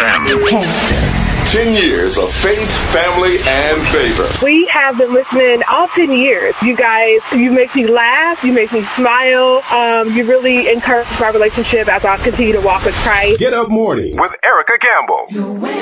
FM. 10 years of faith, family, and favor. We have been listening all 10 years. You guys, you make me laugh. You make me smile. You really encourage my relationship as I continue to walk with Christ. Get Up Morning with Erica Campbell.